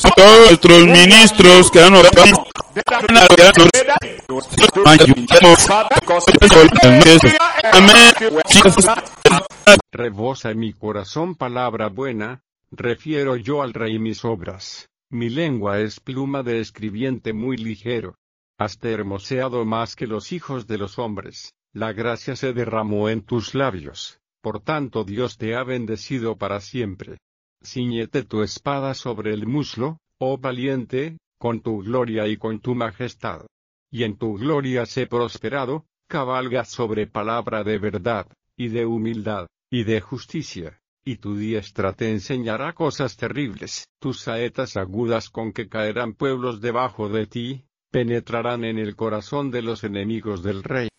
todos nuestros ministros que han orado, Rebosa en mi corazón palabra buena, refiero yo al rey mis obras, mi lengua es pluma de escribiente muy ligero. Has hermoseado más que los hijos de los hombres, la gracia se derramó en tus labios, por tanto Dios te ha bendecido para siempre. Cíñete tu espada sobre el muslo, oh valiente, con tu gloria y con tu majestad. Y en tu gloria sé prosperado, cabalga sobre palabra de verdad, y de humildad, y de justicia, y tu diestra te enseñará cosas terribles. Tus saetas agudas con que caerán pueblos debajo de ti, penetrarán en el corazón de los enemigos del rey.